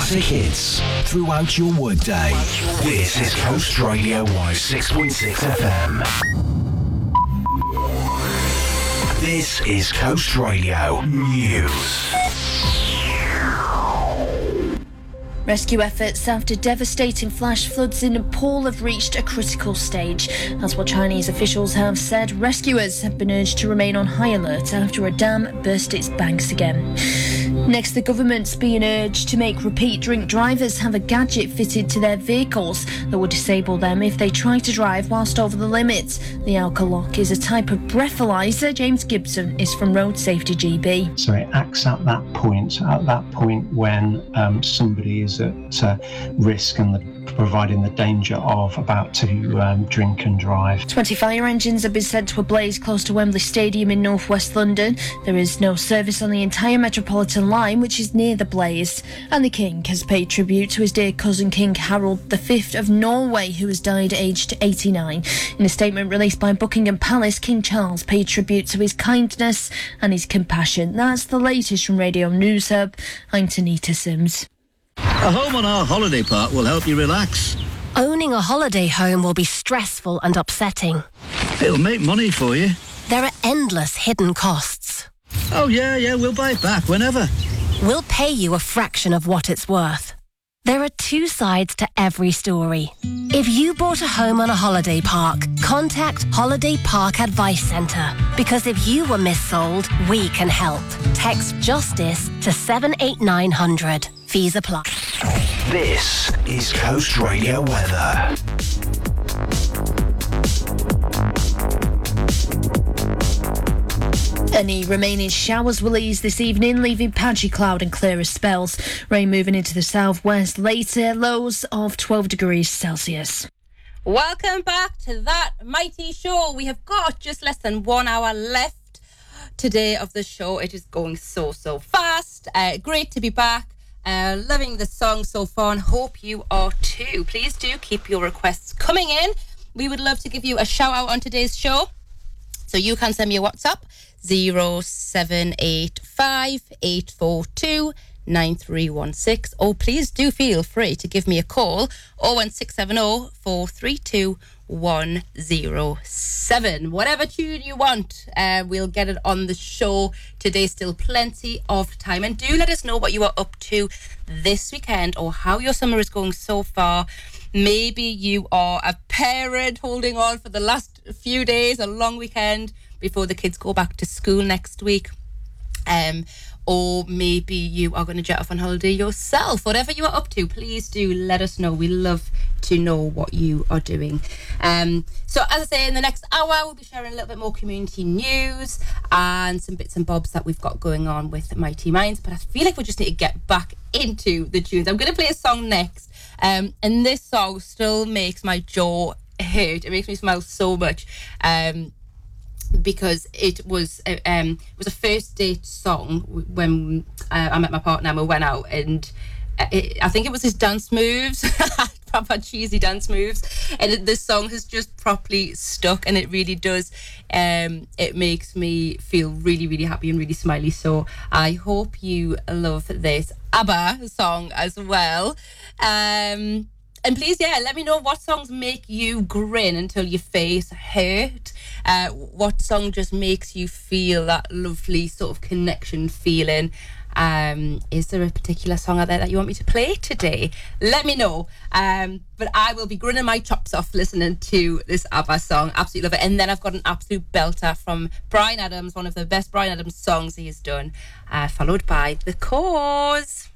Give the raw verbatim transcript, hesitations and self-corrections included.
classic hits throughout your workday. This is Coast Radio one oh six point six F M. This is Coast Radio News. Rescue efforts after devastating flash floods in Nepal have reached a critical stage. That's what Chinese officials have said. Rescuers have been urged to remain on high alert after a dam burst its banks again. Next, the government's being urged to make repeat drink drivers have a gadget fitted to their vehicles that will disable them if they try to drive whilst over the limit. The Alcolock is a type of breathalyzer. James Gibson is from Road Safety G B. So it acts at that point, at that point when um, somebody is at uh, risk and the providing the danger of about to um, drink and drive. twenty fire engines have been sent to a blaze close to Wembley Stadium in northwest London. There is no service on the entire Metropolitan line, which is near the blaze. And the King has paid tribute to his dear cousin King Harold the Fifth of Norway, who has died aged eighty-nine. In a statement released by Buckingham Palace, King Charles paid tribute to his kindness and his compassion. That's the latest from Radio News Hub. I'm Tanita Sims. A home on our holiday park will help you relax. Owning a holiday home will be stressful and upsetting. It'll make money for you. There are endless hidden costs. Oh, yeah, yeah, we'll buy it back whenever. We'll pay you a fraction of what it's worth. There are two sides to every story. If you bought a home on a holiday park, contact Holiday Park Advice Centre. Because if you were missold, we can help. Text JUSTICE to seven eight nine hundred. Fees apply. This is Coast Radio weather. Any remaining showers will ease this evening, leaving patchy cloud and clearer spells. Rain moving into the southwest later, lows of twelve degrees Celsius. Welcome back to That Mighty Show. We have got just less than one hour left today of the show. It is going so, so fast. Uh, great to be back. Uh, loving the song so far and hope you are too. Please do keep your requests coming in. We would love to give you a shout out on today's show. So you can send me a WhatsApp zero seven eight five eight four two nine three one six, or please do feel free to give me a call oh one six seven oh four three two one oh seven. Whatever tune you want, uh, we'll get it on the show today. Still plenty of time, and do let us know what you are up to this weekend or how your summer is going so far. Maybe you are a parent holding on for the last few days, a long weekend before the kids go back to school next week. Um, or maybe you are going to jet off on holiday yourself. Whatever you are up to, please do let us know. We love to know what you are doing. Um, so as I say, in the next hour, we'll be sharing a little bit more community news and some bits and bobs that we've got going on with Mighty Minds. But I feel like we just need to get back into the tunes. I'm going to play a song next. Um, and this song still makes my jaw hurt. It makes me smile so much. Um, because it was uh, um it was a first date song when uh, I met my partner and we went out, and it, I think it was his dance moves, proper cheesy dance moves, and it, this song has just properly stuck, and it really does. Um, it makes me feel really, really happy and really smiley. So I hope you love this ABBA song as well. Um, And please, yeah, let me know what songs make you grin until your face hurt. Uh, what song just makes you feel that lovely sort of connection feeling. Um, is there a particular song out there that you want me to play today? Let me know. Um, but I will be grinning my chops off listening to this ABBA song. Absolutely love it. And then I've got an absolute belter from Bryan Adams, one of the best Bryan Adams songs he has done, uh, followed by The Cause.